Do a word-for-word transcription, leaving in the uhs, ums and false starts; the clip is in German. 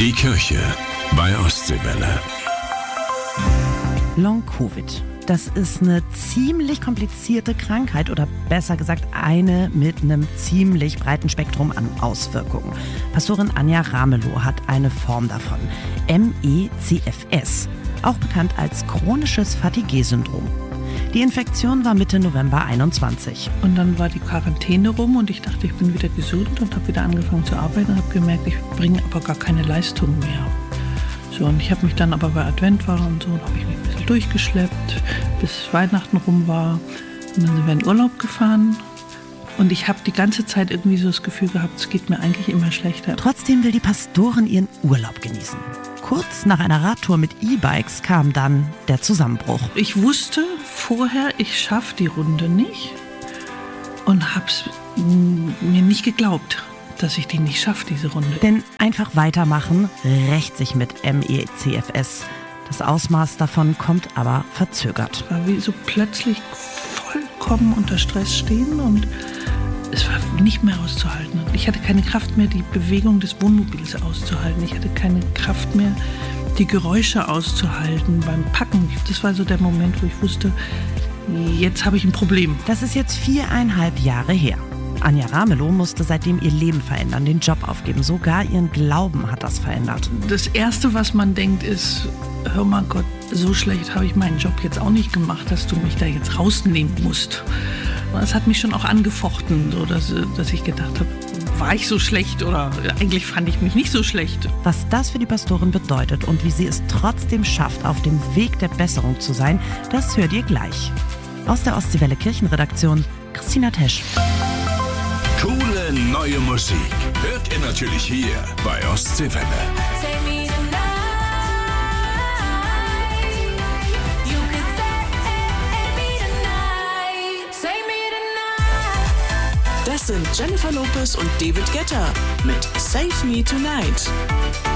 Die Kirche bei Ostseewelle. Long-Covid. Das ist eine ziemlich komplizierte Krankheit oder besser gesagt eine mit einem ziemlich breiten Spektrum an Auswirkungen. Pastorin Anja Ramelow hat eine Form davon, M E C F S, auch bekannt als chronisches Fatigue-Syndrom. Die Infektion war Mitte November einundzwanzig. Und dann war die Quarantäne rum und ich dachte, ich bin wieder gesund und habe wieder angefangen zu arbeiten und habe gemerkt, ich bringe aber gar keine Leistung mehr. So, und ich habe mich dann aber bei Advent war und so, habe ich mich ein bisschen durchgeschleppt, bis Weihnachten rum war. Und dann sind wir in Urlaub gefahren. Und ich habe die ganze Zeit irgendwie so das Gefühl gehabt, es geht mir eigentlich immer schlechter. Trotzdem will die Pastorin ihren Urlaub genießen. Kurz nach einer Radtour mit E-Bikes kam dann der Zusammenbruch. Ich wusste vorher, ich schaffe die Runde nicht und habe es mir nicht geglaubt, dass ich die nicht schaffe, diese Runde. Denn einfach weitermachen rächt sich mit M E C F S. Das Ausmaß davon kommt aber verzögert. Es war wie so plötzlich vollkommen unter Stress stehen und es war nicht mehr auszuhalten. Ich hatte keine Kraft mehr, die Bewegung des Wohnmobils auszuhalten. Ich hatte keine Kraft mehr, die Geräusche auszuhalten beim Packen. Das war so der Moment, wo ich wusste, jetzt habe ich ein Problem. Das ist jetzt viereinhalb Jahre her. Anja Ramelow musste seitdem ihr Leben verändern, den Job aufgeben. Sogar ihren Glauben hat das verändert. Das Erste, was man denkt, ist, hör mal Gott, so schlecht habe ich meinen Job jetzt auch nicht gemacht, dass du mich da jetzt rausnehmen musst. Das hat mich schon auch angefochten, so dass, dass ich gedacht habe, war ich so schlecht oder eigentlich fand ich mich nicht so schlecht. Was das für die Pastorin bedeutet und wie sie es trotzdem schafft, auf dem Weg der Besserung zu sein, das hört ihr gleich. Aus der Ostseewelle Kirchenredaktion, Christina Tesch. Coole neue Musik hört ihr natürlich hier bei Ostseewelle. Das sind Jennifer Lopez und David Guetta mit Save Me Tonight.